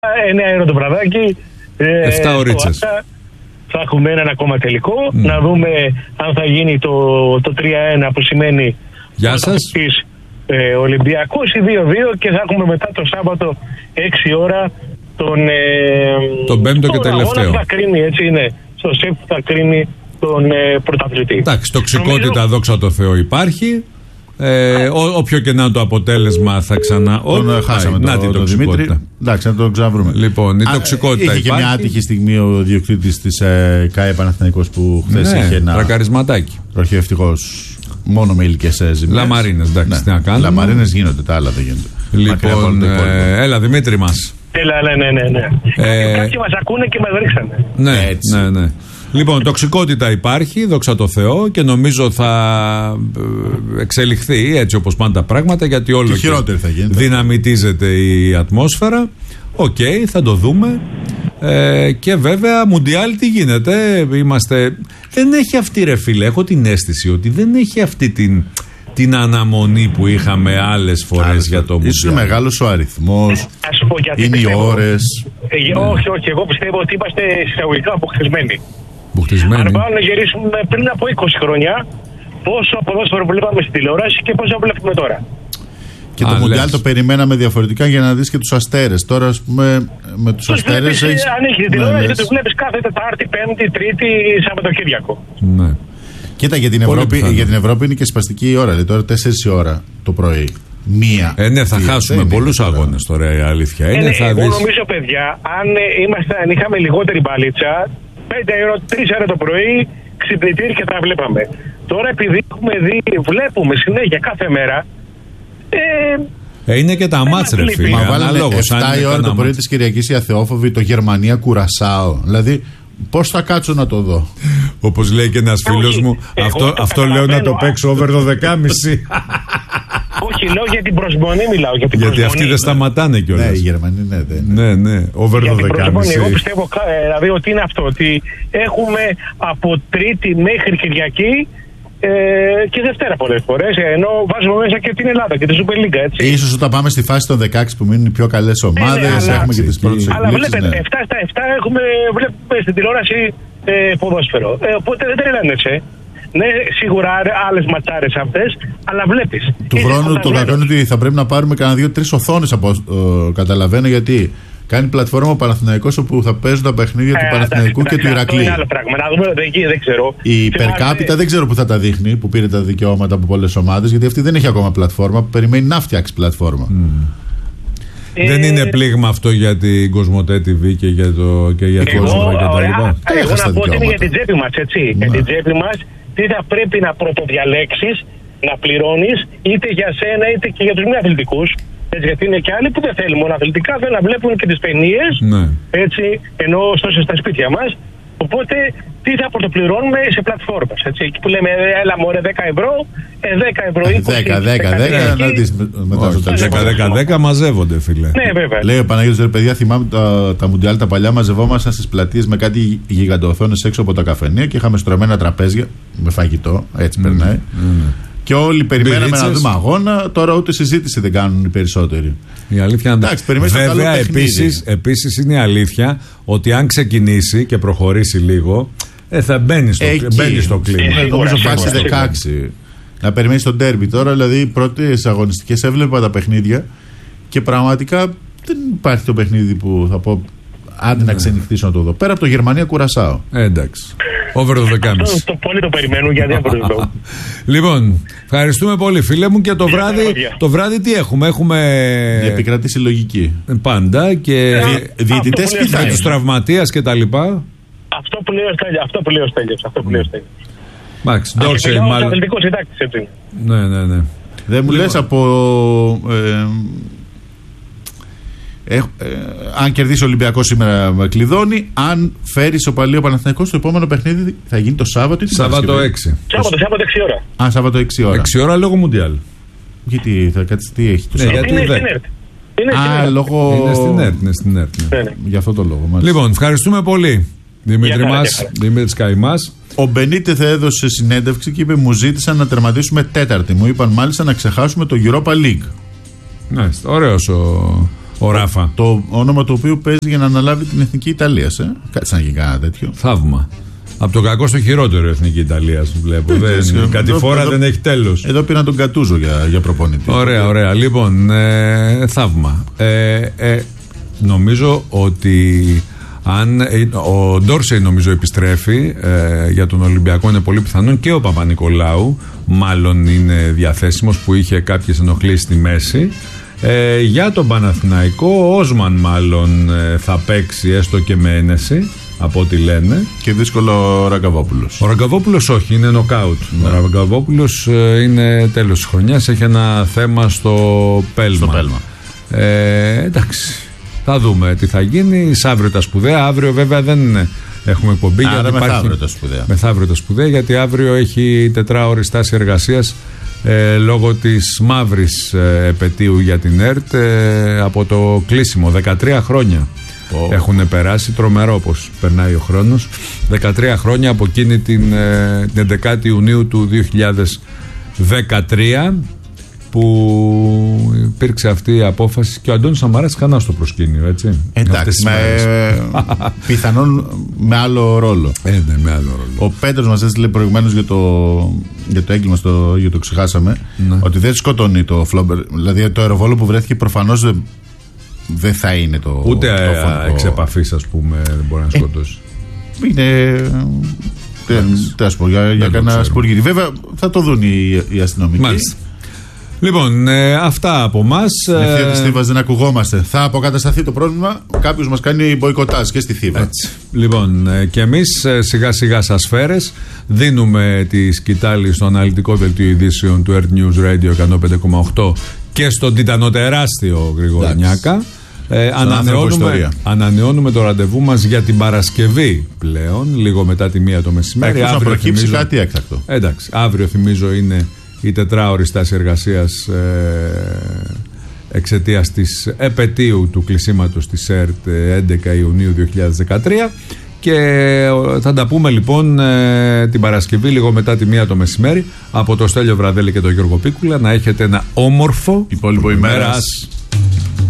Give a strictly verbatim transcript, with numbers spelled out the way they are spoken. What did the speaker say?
εννιά ώρα το βραδάκι. εφτά ωρίτσες. Θα έχουμε έναν ακόμα τελικό. Mm. Να δούμε αν θα γίνει το, το τρία ένα που σημαίνει. Γεια σας. Ε, Ολυμπιακός ή δύο δύο και θα έχουμε μετά το Σάββατο έξι ώρα τον. Ε, τον πέμπτο και τελευταίο. Θα κρίνει, έτσι είναι. Στο ΣΕΠ θα κρίνει τον ε, πρωταθλητή. Εντάξει, τοξικότητα, νομίζω... δόξα τω Θεώ, υπάρχει. Ε, ό, όποιο και να το αποτέλεσμα θα ξανά. Τον Ό, χάσαμε να τον το Δημήτρη. Εντάξει, να τον ξαναβρούμε. Λοιπόν, η τοξικότητα είχε υπάρχει. Και μια άτυχη στιγμή ο διοκτήτης της ε, ΚΑΕ Παναθηναϊκός που χθες ναι, είχε ένα τρακαρισματάκι. Τροχαίο ευτυχώς. Μόνο με υλικές ζημιές. Λαμαρίνες, εντάξει, ναι. τι να κάνουμε. Λαμαρίνες γίνονται, τα άλλα δεν γίνονται. Λοιπόν, ε, έλα Δημήτρη μας. Έλα, ναι, ναι, ναι. ναι. Ε, Κάποιοι μας ακούνε και μας ρίξανε. Ναι, έτσι. ναι, ναι. Λοιπόν, τοξικότητα υπάρχει, δόξα τω Θεώ, και νομίζω θα εξελιχθεί έτσι όπως πάνε τα πράγματα, γιατί όλο και, και θα γίνεται. δυναμητίζεται η ατμόσφαιρα. Οκ, okay, θα το δούμε. Ε, και βέβαια, Μουντιάλ τι γίνεται, είμαστε... Δεν έχει αυτή, ρε φίλε, έχω την αίσθηση ότι δεν έχει αυτή την, την αναμονή που είχαμε άλλες φορές Άρα, για το Μουντιάλ. Ίσως μεγάλος ο αριθμός, είναι οι ώρες. Ε, ναι. Όχι, όχι, εγώ πιστεύω ότι είμαστε εισαγωγικά αποκτισμένοι. Μπουχτισμένοι. Αν πάμε να γυρίσουμε πριν από είκοσι χρόνια, πόσο ποδόσφαιρο βλέπαμε στην τηλεόραση και πόσο βλέπουμε τώρα. Και Α, το Μουντιάλ το περιμέναμε διαφορετικά για να δεις και τους αστέρες. Τώρα, ας πούμε, με τους αστέρες έχεις... Αν έχεις την τηλεόραση και τους βλέπεις κάθε Τετάρτη, Πέμπτη, Τρίτη, Σαββατοκύριακο. Ναι. Κοίτα, για την, Ευρώπη, για την Ευρώπη είναι και σπαστική η ώρα. Δηλαδή τώρα τέσσερις η ώρα το πρωί. Μία. Ε, ναι, θα δύο, χάσουμε πολλούς αγώνες τώρα, η αλήθεια είναι. Ε, θα εγώ δεις... νομίζω, παιδιά, αν, είμαστε, αν είχαμε λιγότερη μπαλίτσα, πέντε ώρα, τρεις ώρα το πρωί, ξυπνητήρι και τα βλέπαμε. Τώρα επειδή έχουμε δει, βλέπουμε συνέχεια κάθε μέρα. Ε, ε, είναι και τα μάτς, ρε φίλε. Μα βάλανε εφτά η ώρα το πρωί της Κυριακής η Αθεόφοβη, το Γερμανία Κουρασάο. Δηλαδή, πώς θα κάτσω να το δω. Όπως λέει και ένας φίλος μου, αυτό, αυτό λέω να το παίξω over το δεκάμιση. Όχι, λέω για την προσμονή, μιλάω για την Γιατί προσμονή. αυτοί δεν σταματάνε κιόλας. Ναι, οι Γερμανοί, ναι, ναι. Ναι, ναι, over το δεκάμιση. Εγώ πιστεύω δηλαδή ότι είναι αυτό, ότι έχουμε από Τρίτη μέχρι Κυριακή ε, και Δευτέρα πολλές φορές, ενώ βάζουμε μέσα και την Ελλάδα και τη Super League, έτσι. Ίσως όταν πάμε στη φάση των δεκαέξι που μείνουν οι πιο καλές ομάδες, ε, ναι, έχουμε και τις πρώτες εκπλήξεις. Αλλά βλέπετε, ναι. εφτά στα εφτά έχουμε, βλέπουμε στην τηλεόραση ε, ποδόσφαιρο. Ε, οπότε δεν τρελαίνεσαι. Ναι, σίγουρα άλλες ματσάρες αυτές, αλλά βλέπεις. Του χρόνου το κακό είναι ότι θα πρέπει να πάρουμε κανένα δύο-τρεις οθόνες από ε, καταλαβαίνω, γιατί κάνει πλατφόρμα ο Παναθηναϊκός όπου θα παίζουν τα παιχνίδια ε, του Παναθηναϊκού και του Ηρακλή. Είναι άλλο πράγμα. Να δούμε, δεν, δεν ξέρω. Η υπερκάπητα δεν ξέρω που θα τα δείχνει, που πήρε τα δικαιώματα από πολλές ομάδες, γιατί αυτή δεν έχει ακόμα πλατφόρμα, που περιμένει να φτιάξει πλατφόρμα. Mm. Ε, δεν είναι πλήγμα αυτό για την Κοσμοτέ τι βι και για το και για εγώ, το και τα λοιπά. Εγώ να πω ότι είναι για την τσέπη μας, έτσι. Για την τσέπη μας, τι θα πρέπει να πρωτοδιαλέξεις, να πληρώνεις είτε για σένα είτε και για τους μη αθλητικούς. Έτσι, γιατί είναι και άλλοι που δεν θέλουν μόνο αθλητικά, δεν να βλέπουν και τις ταινίες. Ναι. Έτσι, ενώ ωστόσο στα σπίτια μας. Οπότε, τι θα πρωτοπληρώνουμε σε πλατφόρμες. Έτσι, εκεί που λέμε, έλα μωρέ δέκα ευρώ, δέκα ευρώ, είκοσι. δέκα, δέκα, δέκα, να δεις μετά στο τέλος. δέκα, δέκα, δέκα μαζεύονται, φίλε. Ναι, βέβαια. Λέει ο Παναγιώτης, ρε παιδιά, θυμάμαι τα, τα Μουντιάλ τα παλιά, μαζευόμασταν στις πλατείες με κάτι γιγαντοοθόνες έξω από τα καφενεία και είχαμε στρωμένα τραπέζια με φαγητό, έτσι mm. περνάει. Mm. Και όλοι περιμέναμε Μπυρίτσες. να δούμε αγώνα, τώρα ούτε συζήτηση δεν κάνουν οι περισσότεροι. Η αλήθεια είναι. Εντάξει, βέβαια, επίσης, επίσης είναι η αλήθεια ότι αν ξεκινήσει και προχωρήσει λίγο, ε, θα μπαίνει στο, μπαίνει στο κλίμα. Ε, νομίζω φάση δεκαέξι. Να περιμένει τον ντέρμπι τώρα, δηλαδή οι πρώτες αγωνιστικές έβλεπα τα παιχνίδια και πραγματικά δεν υπάρχει το παιχνίδι που θα πω. Άντε να ξενυχτήσω να το δω. Πέρα από το Γερμανία Κουρασάο. Ε, εντάξει. Over το δεκάμιση. Το πολύ το περιμένουν για διάφορους λόγους. Λοιπόν, ευχαριστούμε πολύ, φίλε μου. Και το βράδυ, το βράδυ τι έχουμε, έχουμε. Η επικρατήση λογική. Πάντα και. Διαιτητές και με τους τραυματίες και τα λοιπά. Αυτό που λέει ο Στέλιος. Αυτό που λέει ο Στέλιος. Αυτό που λέει ο Στέλιος. Μάξ, Ντόρσεϊ, μάλλον. Αθλητικός συντάκτης, έτσι. Ναι, ναι, ναι. Δεν μου λες από. Ε, ε, αν κερδίσει ο Ολυμπιακός σήμερα με κλειδώνει. Αν φέρει ισοπαλία ο Παναθηναϊκός, το επόμενο παιχνίδι θα γίνει το Σάββατο ή την Σάββατο έξι. Σάββατο, Σάββατο έξι ώρα. Α, Σάββατο έξι ώρα. έξι ώρα λόγω Μουντιάλ. Γιατί θα κάτσει, τι έχει το ναι, Σάββατο. γιατί είναι στην ΕΡΤ. Είναι στην Α, ΕΡΤ. λόγω. Είναι στην ΕΡΤ. Είναι στην ΕΡΤ ναι. Ναι, ναι. Για αυτό το λόγο. Μάλιστα. Λοιπόν, ευχαριστούμε πολύ. Δημήτρη μας, Δημήτρης Καημάς. Ο Μπενίτεθ έδωσε συνέντευξη και είπε: μου ζήτησαν να τερματίσουμε τέταρτη. Μου είπαν μάλιστα να ξεχάσουμε το Europa League. Ναι, ωραίος ο. Ο Ράφα. Το όνομα το οποίο παίζει για να αναλάβει την Εθνική Ιταλία. Ε? Κάτσε να γίνει κανένα τέτοιο. Θαύμα. Από το κακό στο χειρότερο η Εθνική Ιταλία, βλέπω. Δεν, κάτι φορά δεν έχει τέλος. Εδώ πήραν τον Κατούζο για, για προπονητή. Ωραία, ωραία. Λοιπόν, ε, θαύμα. Ε, ε, νομίζω ότι αν ε, ο Ντόρσεϊ νομίζω επιστρέφει ε, για τον Ολυμπιακό, είναι πολύ πιθανόν, και ο Παπα-Νικολάου μάλλον είναι διαθέσιμος, που είχε κάποιες ενοχλήσεις στη μέση. Ε, για τον Παναθηναϊκό ο Όσμαν μάλλον ε, θα παίξει, έστω και με ένεση, από ό,τι λένε. Και δύσκολο ο Ραγκαβόπουλος. Ο Ραγκαβόπουλος όχι, είναι νοκάουτ. Ναι. Ο Ραγκαβόπουλος ε, είναι τέλος της χρονιάς, έχει ένα θέμα στο πέλμα. Στο πέλμα. Ε, εντάξει, θα δούμε τι θα γίνει. Αύριο τα σπουδαία. Αύριο βέβαια δεν έχουμε εκπομπή. Άρα γιατί μεθαύριο τα σπουδαία. Μεθαύριο τα σπουδαία, γιατί αύριο έχει τετράωρη στάση εργασίας ε, λόγω της μαύρης ε, επετείου για την ΕΡΤ ε, από το κλείσιμο. δεκατρία χρόνια oh. έχουν περάσει, τρομερό πως περνάει ο χρόνος. δεκατρία χρόνια από εκείνη την, ε, την έντεκα Ιουνίου του δύο χιλιάδες δεκατρία, που υπήρξε αυτή η απόφαση, και ο Αντώνης Σαμαράς ξανά στο προσκήνιο, έτσι. Εντάξει, με, πιθανόν με άλλο ρόλο. Ε, ναι, με άλλο ρόλο. Ο Πέτρος μας έστειλε προηγουμένως για το, για το έγκλημα, στο, για το ξεχάσαμε, ναι. ότι δεν σκοτώνει το Φλόμπερ. Δηλαδή το αεροβόλο που βρέθηκε προφανώς δεν, δεν θα είναι το. Ούτε το εξ επαφής, ας πούμε, δεν μπορεί να σκοτώσει. Ε, είναι. Τι ας πω, για, για κανένα σπουργίτη. Βέβαια θα το δουν οι, οι αστυνομικοί. Μάλιστα. Λοιπόν, ε, αυτά από εμάς. Ευθεία της Θήβας δεν ακουγόμαστε. Θα αποκατασταθεί το πρόβλημα. Κάποιος μας κάνει μποϊκοτάζ και στη Θήβα. Έτσι. Λοιπόν, ε, και εμείς ε, σιγά σιγά σας φέρες. Δίνουμε τη σκητάλη στο αναλυτικό δελτίο ειδήσεων του Earth News Radio εκατόν πέντε κόμμα οκτώ και στον τιτανοτεράστιο Γρηγόρη Νιάκα. Ε, ανανεώνουμε, ανανεώνουμε το ραντεβού μας για την Παρασκευή πλέον, λίγο μετά τη μία το μεσημέρι. Εκτός να προκύψει θυμίζω, κάτι έκτακτο. Εντάξει, αύριο θυμίζω είναι η τετράωρη στάση εργασίας ε, εξαιτίας της επετείου του κλεισίματος της ΕΡΤ έντεκα Ιουνίου δύο χιλιάδες δεκατρία, και θα τα πούμε λοιπόν ε, την Παρασκευή λίγο μετά τη μία το μεσημέρι. Από το Στέλιο Βραδέλη και τον Γιώργο Πίκουλα, να έχετε ένα όμορφο υπόλοιπο ημέρας.